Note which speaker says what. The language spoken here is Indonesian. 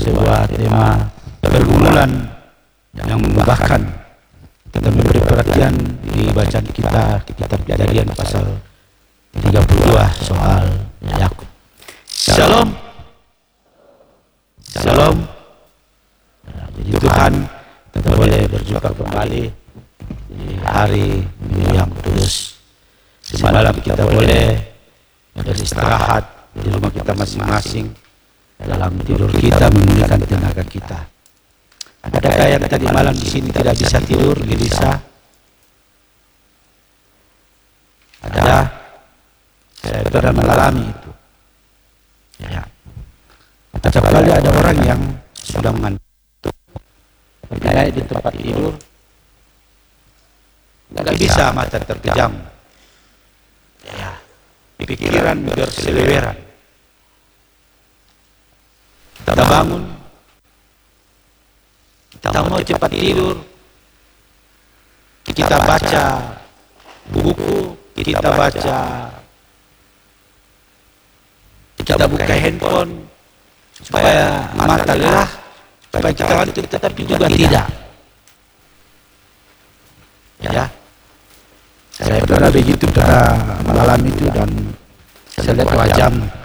Speaker 1: sebuah tema pergumulan yang membahkan kita memberi perhatian di bacaan kita kitab Kejadian pasal 32 soal Yakub. Shalom. Shalom. Jadi Tuhan, kita boleh berjumpa kembali di hari yang kudus. Semalam kita boleh beristirahat di rumah kita masing-masing, dalam tidur kita memulihkan tenaga kita. Adakah yang tadi malam di sini tidak bisa tidur, gelisah? Ada. Saya pernah mengalami itu. Ya. Setiap kali ada orang yang sudah mengantuk, naik di tempat tidur, nggak bisa, mata terpejam. Ya. Pikiran berseliweran. Kita bangun, kita mau cepat tidur, kita baca buku, kita buka handphone supaya mata lelah, supaya kita ngantuk, tetapi juga tidak. Ya, saya pernah begitu pada malam itu dan saya lihat 2 jam